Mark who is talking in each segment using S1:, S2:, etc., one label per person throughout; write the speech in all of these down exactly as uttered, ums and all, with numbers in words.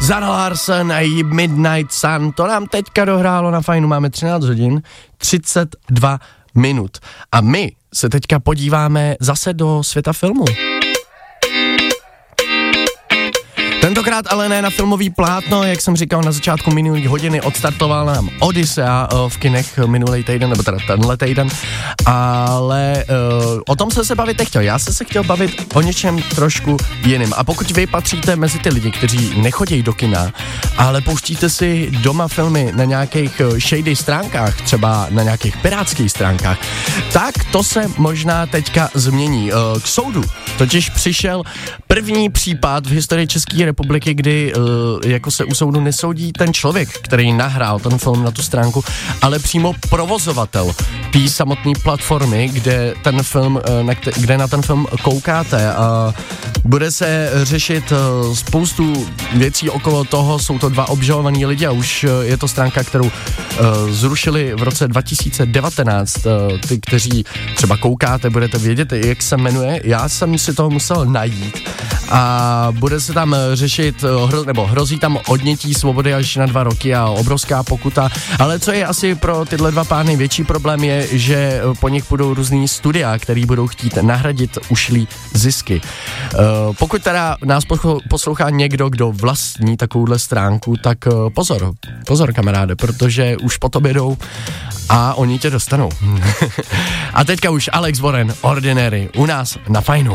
S1: Zara Larsson a její Midnight Sun, to nám teďka dohrálo na Fajnu, máme třináct hodin, třicet dva minut. A my se teďka podíváme zase do světa filmu. Tentokrát ale ne na filmový plátno, jak jsem říkal na začátku minulý hodiny, odstartoval nám Odyssea v kinech minulý týden, nebo teda tenhle týden, ale uh, o tom jsem se bavit nechtěl. Já jsem se chtěl bavit o něčem trošku jiným. A pokud vy patříte mezi ty lidi, kteří nechodí do kina, ale pouštíte si doma filmy na nějakých shady stránkách, třeba na nějakých pirátských stránkách, tak to se možná teďka změní. Uh, k soudu totiž přišel první případ v historii České republiky, kdy uh, jako se u soudu nesoudí ten člověk, který nahrál ten film na tu stránku, ale přímo provozovatel té samotné platformy, kde ten film, uh, na, kde na ten film koukáte. A bude se řešit uh, spoustu věcí okolo toho, jsou to dva obžalovaní lidi a už uh, je to stránka, kterou uh, zrušili v roce dva tisíce devatenáct. Uh, ty, kteří třeba koukáte, budete vědět, jak se jmenuje. Já jsem si toho musel najít a bude se tam řešit, hro, nebo hrozí tam odnětí svobody až na dva roky a obrovská pokuta, ale co je asi pro tyhle dva pány větší problém je, že po nich budou různý studia, který budou chtít nahradit ušlý zisky. Uh, pokud teda nás poslouchá někdo, kdo vlastní takovouhle stránku, tak uh, pozor, pozor kamaráde, protože už potom jedou a oni tě dostanou. A teďka už Alex Warren, Ordinary, u nás na Fajnu.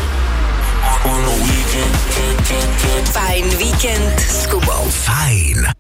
S2: Fajn víkend s Kubou.
S3: Fajn.